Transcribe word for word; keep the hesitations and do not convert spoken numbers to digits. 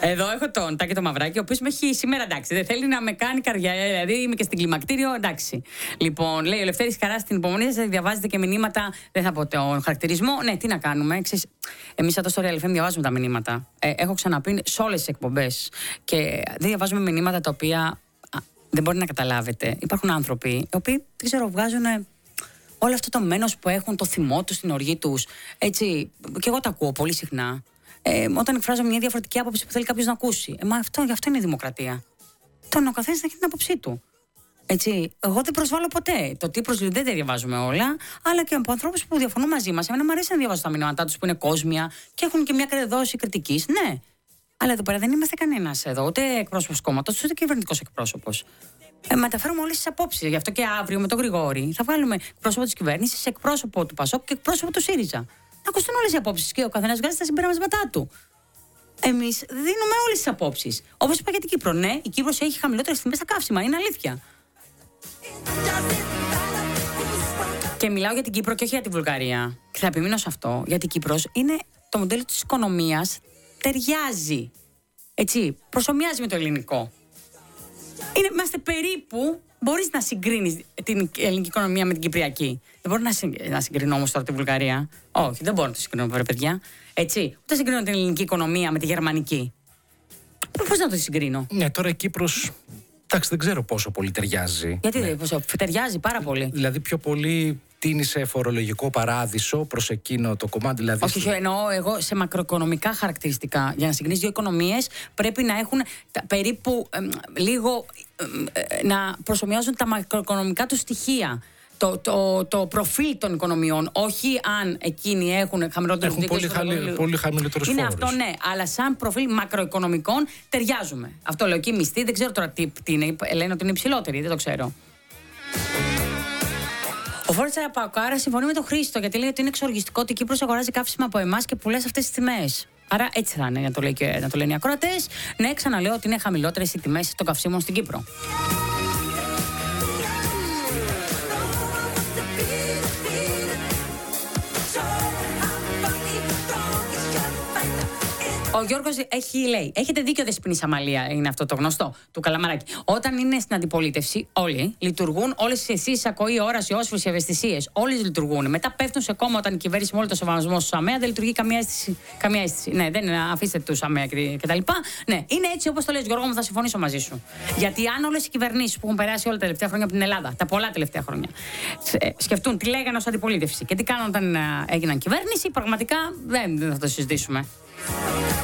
Εδώ έχω τον Τάκη το Μαυράκη, ο οποίος με έχει σήμερα εντάξει. Δεν θέλει να με κάνει καρδιά. Δηλαδή είμαι και στην κλιμακτήριο, εντάξει. Λοιπόν, λέει ο Λευτέρης Χαρά στην υπομονή σας, διαβάζετε και μηνύματα. Δεν θα πω τον χαρακτηρισμό. Ναι, τι να κάνουμε. Εμείς εδώ στο Real εφ εμ διαβάζουμε τα μηνύματα. Ε, έχω ξαναπεί σε όλες τις εκπομπές. Και δεν διαβάζουμε μηνύματα τα οποία α, δεν μπορεί να καταλάβετε. Υπάρχουν άνθρωποι οι οποίοι, δεν ξέρω, βγάζουν όλο αυτό το μένος που έχουν, το θυμό τους, την οργή τους. Έτσι, και εγώ τα ακούω πολύ συχνά. Ε, όταν εκφράζω μια διαφορετική άποψη που θέλει κάποιος να ακούσει. Ε, μα αυτό, γι' αυτό είναι η δημοκρατία. Τον ο καθένας να έχει την άποψή του. Έτσι, εγώ δεν προσβάλλω ποτέ. Το τι προσλύει δεν τα διαβάζουμε όλα, αλλά και από ανθρώπους που διαφωνούν μαζί μας. Εμένα μου αρέσει να διαβάζω τα μηνύματά τους που είναι κόσμια και έχουν και μια δόση κριτικής. Ναι. Αλλά εδώ πέρα δεν είμαστε κανένας εδώ, ούτε εκπρόσωπος κόμματος, ούτε κυβερνητικός εκπρόσωπος. Ε, μεταφέρουμε όλες τις απόψεις. Γι' αυτό και αύριο με τον Γρηγόρη θα βάλουμε εκπρόσωπο της κυβέρνησης, εκπρόσωπο του Πασόκ και εκπρόσωπο του ΣΥΡΙΖΑ. Να ακουστούν όλες οι απόψεις και ο καθένας βγάζει τα συμπεράσματά του. Εμείς δίνουμε όλες τις απόψεις. Όπως είπα για την Κύπρο. Ναι, η Κύπρος έχει χαμηλότερες τιμές στα καύσιμα. Είναι αλήθεια. Και μιλάω για την Κύπρο και όχι για τη Βουλγαρία. Και θα επιμείνω σε αυτό. Γιατί η Κύπρος είναι το μοντέλο της οικονομίας. Ταιριάζει. Έτσι, προσομοιάζει με το ελληνικό. Είναι, είμαστε περίπου. Μπορείς να συγκρίνεις την ελληνική οικονομία με την κυπριακή. Δεν μπορώ να, συ, να συγκρίνω όμως τώρα τη Βουλγαρία. Όχι, δεν μπορώ να το συγκρίνω, βέβαια, παιδιά. Έτσι. Ούτε συγκρίνω την ελληνική οικονομία με τη γερμανική. Πώς να το συγκρίνω. Ναι, τώρα η Κύπρος. Εντάξει, δεν ξέρω πόσο πολύ ταιριάζει. Γιατί ναι. πόσο, ταιριάζει πάρα πολύ. Δηλαδή, πιο πολύ τίνει σε φορολογικό παράδεισο προς εκείνο το κομμάτι. Δηλαδή όχι, στο... εννοώ εγώ σε μακροοικονομικά χαρακτηριστικά. Για να συγκρίνεις δύο οικονομίες πρέπει να έχουν τα, περίπου ε, λίγο ε, να προσομοιάζουν τα μακροοικονομικά του στοιχεία. Το, το, το προφίλ των οικονομιών. Όχι αν εκείνοι έχουν χαμηλότερους έχουν πολύ, χαλι, πολύ χαμηλότερους φόρους. Είναι αυτό, ναι. Αλλά σαν προφίλ μακροοικονομικών ταιριάζουμε. Αυτό λέω και η μισθή. Δεν ξέρω τώρα τι, τι είναι. Λένε ότι είναι υψηλότερη. Δεν το ξέρω. Ο Φόρτσα Παοκάρα συμφωνεί με τον Χρήστο γιατί λέει ότι είναι εξοργιστικό ότι η Κύπρος αγοράζει καύσιμα από εμάς και πουλάει σε αυτές τις τιμές. Άρα έτσι θα είναι, να το, λέει και, να το λένε οι ακροατές. Ναι, ξαναλέω ότι είναι χαμηλότερες οι τιμές των καυσίμων στην Κύπρο. Ο Γιώργος έχει, λέει, έχετε δίκιο Δεσποινής Αμαλία, είναι αυτό το γνωστό, του Καλαμαράκη. Όταν είναι στην αντιπολίτευση, όλοι λειτουργούν, όλες εσείς, ακοή, όραση, όσφρηση, ευαισθησίες, όλοι λειτουργούν. Μετά πέφτουν σε κόμμα όταν η κυβέρνηση με όλο το σεβασμό στους ΑΜΕΑ δεν λειτουργεί καμία αίσθηση. Καμία αίσθηση. Ναι, δεν είναι, αφήστε τους ΑΜΕΑ κτλ. Ναι, είναι έτσι όπως το λες, Γιώργο μου, θα συμφωνήσω μαζί σου. Γιατί αν όλες οι κυβερνήσεις που έχουν περάσει όλα τα τελευταία χρόνια από την Ελλάδα, τα πολλά τελευταία χρόνια, σκεφτούν τι λέγανε ως αντιπολίτευση και τι κάνουν όταν έγιναν κυβέρνηση, πραγματικά δεν θα το συζητήσουμε.